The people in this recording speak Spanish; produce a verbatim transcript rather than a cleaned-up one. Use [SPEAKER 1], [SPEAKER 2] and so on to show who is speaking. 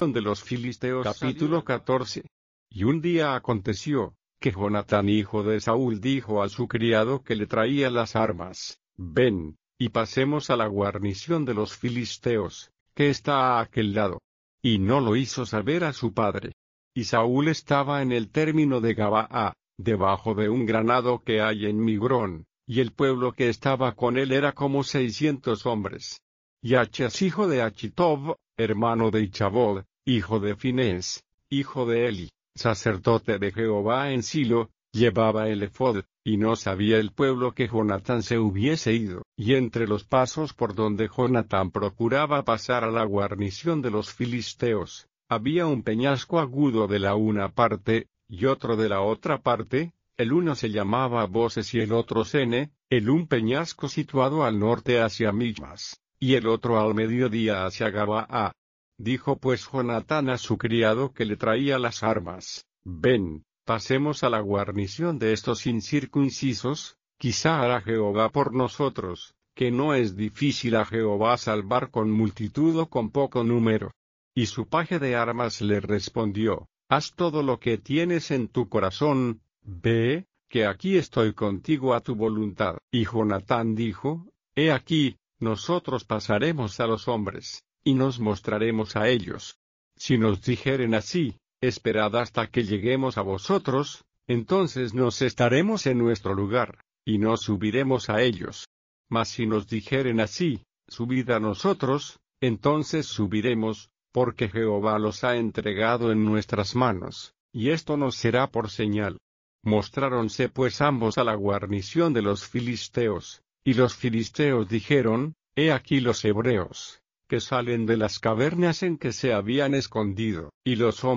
[SPEAKER 1] de los filisteos. Capítulo catorce. Y un día aconteció, que Jonatán hijo de Saúl dijo a su criado que le traía las armas: Ven, y pasemos a la guarnición de los filisteos, que está a aquel lado. Y no lo hizo saber a su padre. Y Saúl estaba en el término de Gabaa, debajo de un granado que hay en Migrón, y el pueblo que estaba con él era como seiscientos hombres. Y Achas hijo de Achitob, hermano de Ichabod, hijo de Finés, hijo de Eli, sacerdote de Jehová en Silo, llevaba el ephod, y no sabía el pueblo que Jonatán se hubiese ido. Y entre los pasos por donde Jonatán procuraba pasar a la guarnición de los filisteos, había un peñasco agudo de la una parte, y otro de la otra parte. El uno se llamaba Boses y el otro Sene, el un peñasco situado al norte hacia Michmas, y el otro al mediodía hacia Gabaa. Dijo pues Jonatán a su criado que le traía las armas: Ven, pasemos a la guarnición de estos incircuncisos, quizá hará Jehová por nosotros, que no es difícil a Jehová salvar con multitud o con poco número. Y su paje de armas le respondió: Haz todo lo que tienes en tu corazón, ve, que aquí estoy contigo a tu voluntad. Y Jonatán dijo: He aquí, nosotros pasaremos a los hombres, y nos mostraremos a ellos. Si nos dijeren así: Esperad hasta que lleguemos a vosotros, entonces nos estaremos en nuestro lugar, y no subiremos a ellos. Mas si nos dijeren así: Subid a nosotros, entonces subiremos, porque Jehová los ha entregado en nuestras manos, y esto nos será por señal. Mostráronse pues ambos a la guarnición de los filisteos, y los filisteos dijeron: He aquí los hebreos, que salen de las cavernas en que se habían escondido. Y los hombres